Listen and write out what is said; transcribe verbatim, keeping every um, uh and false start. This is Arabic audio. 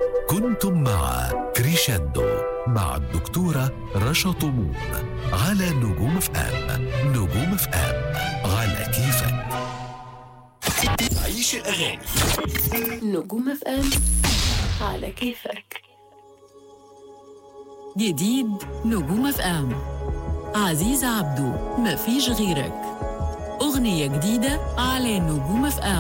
كنتم مع كريشاندو مع الدكتورة رشا طموح على نجوم اف ام. نجوم اف ام على كيفك. عيش الأغاني. نجوم اف ام على كيفك. جديد نجوم اف ام، عزيز عبدو مفيش غيرك، أغنية جديدة على نجوم اف ام.